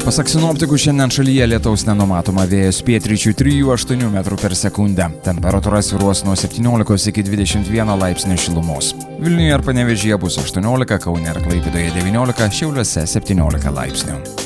Pasak sinoptikų, šiandien šalyje lietaus nenumatoma, vėjas pietryčių 3–8 metrų per sekundę. Temperatūra svyruos nuo 17 iki 21 laipsnių šilumos. Vilniuje ir Panevėžyje bus 18, Kaune ir Klaipėdoje 19, Šiauliuose 17 laipsnių.